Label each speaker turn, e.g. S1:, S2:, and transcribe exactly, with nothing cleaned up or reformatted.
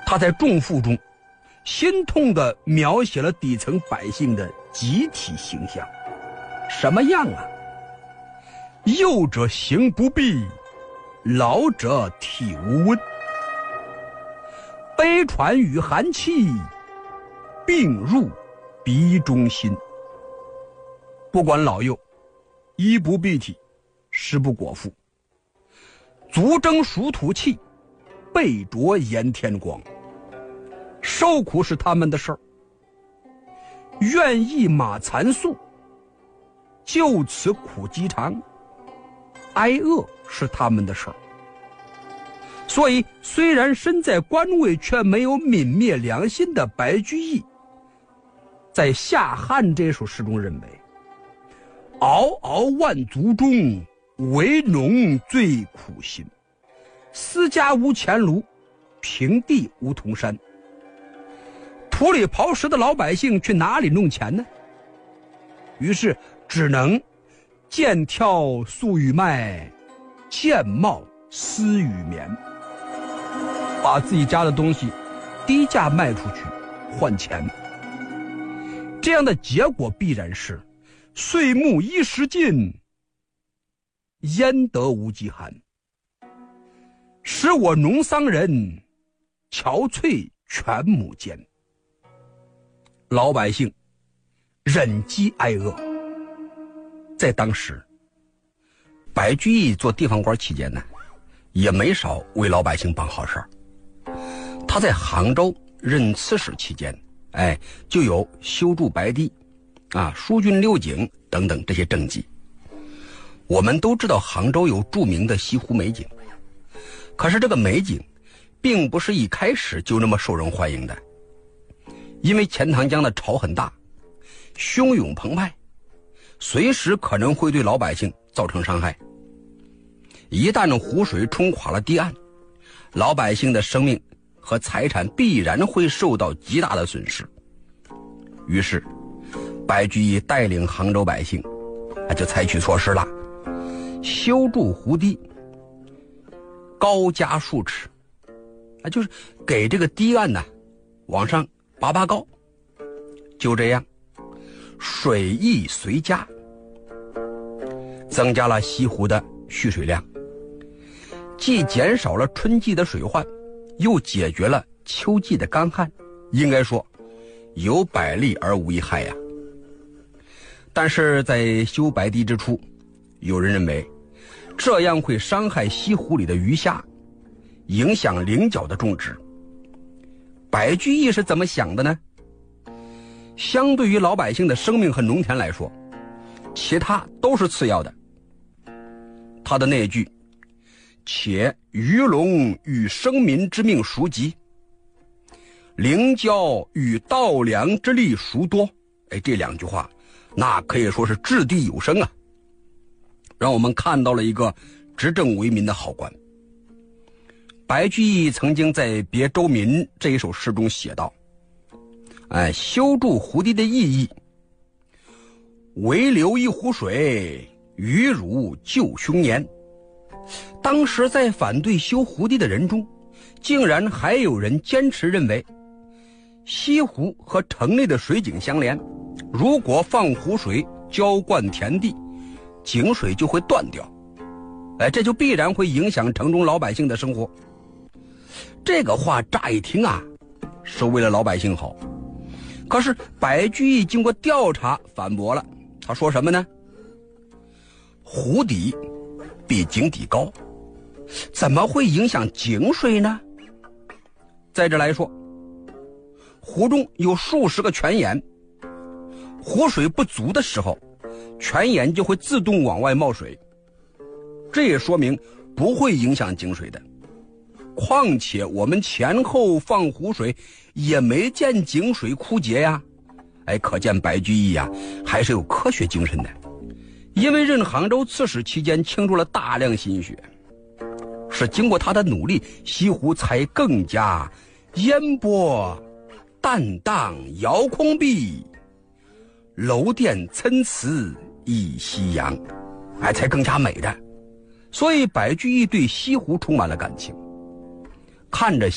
S1: 他在重赋中心痛地描写了底层百姓的集体形象。什么样啊？幼者行不避，老者体无温，悲喘与寒气，病入鼻中心。不管老幼，衣不蔽体，食不果腹，足蒸暑土气，背着炎天光，受苦是他们的事儿，愿意马残宿，就此苦饥肠，挨饿是他们的事儿。所以虽然身在官位却没有泯灭良心的白居易，在《夏汉》这首诗中认为，嗷嗷万族中，为农最苦心，私家无钱炉，平地无铜山。土里刨食的老百姓去哪里弄钱呢？于是只能见挑粟与麦，见帽丝与棉，把自己家的东西低价卖出去换钱。这样的结果必然是岁暮衣食尽，焉得无饥寒，使我农桑人，憔悴全亩间。老百姓忍饥挨饿。在当时，白居易做地方官期间呢，也没少为老百姓办好事儿。他在杭州任刺史期间，哎，就有修筑白堤啊、疏浚六井等等这些政绩。我们都知道杭州有著名的西湖美景，可是这个美景并不是一开始就那么受人欢迎的，因为钱塘江的潮很大，汹涌澎湃，随时可能会对老百姓造成伤害。一旦湖水冲垮了堤岸，老百姓的生命和财产必然会受到极大的损失。于是白居易带领杭州百姓就采取措施了，修筑湖堤，高加数尺，啊，就是给这个堤岸呢往上拔拔高。就这样，水益随加，增加了西湖的蓄水量，既减少了春季的水患，又解决了秋季的干旱，应该说有百利而无一害呀。但是在修白堤之初，有人认为这样会伤害西湖里的鱼虾，影响菱角的种植。白居易是怎么想的呢？相对于老百姓的生命和农田来说，其他都是次要的。他的那句且鱼龙与生民之命孰急，菱角与稻粱之力孰多，哎，这两句话那可以说是掷地有声啊，让我们看到了一个执政为民的好官。白居易曾经在《别州民》这一首诗中写道，哎，修筑湖堤的意义，唯留一湖水，鱼乳救凶年。当时在反对修湖堤的人中，竟然还有人坚持认为，西湖和城内的水井相连，如果放湖水浇灌田地，井水就会断掉，哎，这就必然会影响城中老百姓的生活。这个话乍一听啊，是为了老百姓好，可是白居易经过调查反驳了，他说什么呢？湖底比井底高，怎么会影响井水呢？再者来说，湖中有数十个泉眼，湖水不足的时候，泉眼就会自动往外冒水，这也说明不会影响井水的。况且我们前后放湖水也没见井水枯竭呀，哎，可见白居易呀还是有科学精神的。因为任杭州刺史期间倾注了大量心血，是经过他的努力，西湖才更加烟波淡荡遥空碧，楼殿参差一夕阳，哎，才更加美的。所以白居易对西湖充满了感情，看着